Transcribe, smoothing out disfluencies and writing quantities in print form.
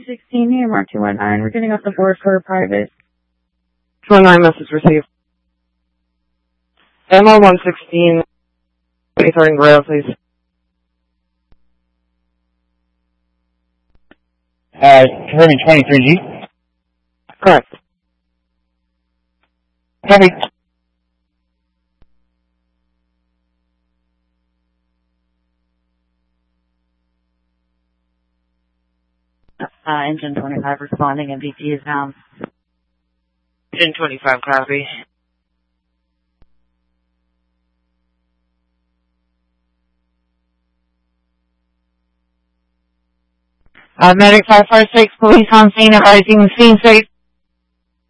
116, Mark 219. We're getting off the board for a private. 219 message received. MO 116, starting rail, please. Confirming 23G. Correct. Copy. Engine 25 responding, MVP is down. Engine 25, copy. Medic 556, police on scene, advising scene safe.